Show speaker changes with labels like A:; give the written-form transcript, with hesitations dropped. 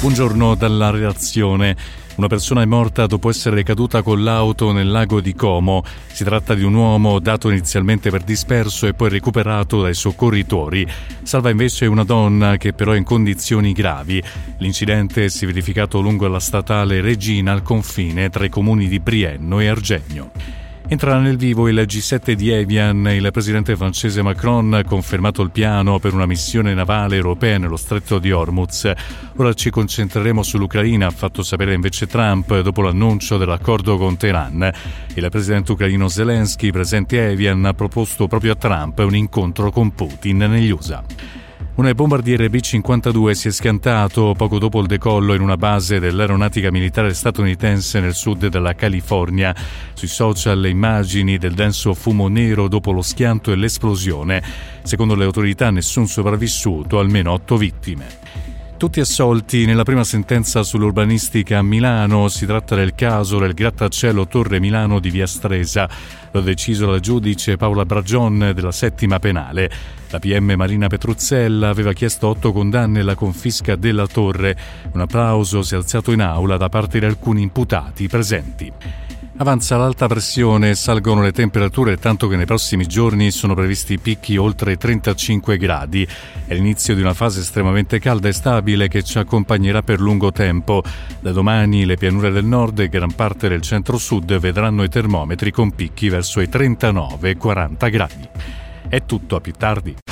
A: Buongiorno dalla redazione. Una persona è morta dopo essere caduta con l'auto nel lago di Como. Si tratta di un uomo dato inizialmente per disperso e poi recuperato dai soccorritori. Salva invece una donna che però è in condizioni gravi. L'incidente si è verificato lungo la statale Regina al confine tra i comuni di Brienno e Argegno. Entra nel vivo il G7 di Evian. Il presidente francese Macron ha confermato il piano per una missione navale europea nello stretto di Hormuz. Ora ci concentreremo sull'Ucraina, ha fatto sapere invece Trump dopo l'annuncio dell'accordo con Teheran. Il presidente ucraino Zelensky, presente a Evian, ha proposto proprio a Trump un incontro con Putin negli USA. Un bombardiere B-52 si è schiantato poco dopo il decollo in una base dell'aeronautica militare statunitense nel sud della California. Sui social le immagini del denso fumo nero dopo lo schianto e l'esplosione. Secondo le autorità nessun sopravvissuto, almeno 8 vittime. Tutti assolti nella prima sentenza sull'urbanistica a Milano. Si tratta del caso del grattacielo Torre Milano di Via Stresa. Lo ha deciso la giudice Paola Bragion della settima penale. La PM Marina Petruzzella aveva chiesto 8 condanne e la confisca della torre. Un applauso si è alzato in aula da parte di alcuni imputati presenti. Avanza l'alta pressione e salgono le temperature, tanto che nei prossimi giorni sono previsti picchi oltre 35 gradi. È l'inizio di una fase estremamente calda e stabile che ci accompagnerà per lungo tempo. Da domani le pianure del nord e gran parte del centro-sud vedranno i termometri con picchi verso i 39-40 gradi. È tutto, a più tardi.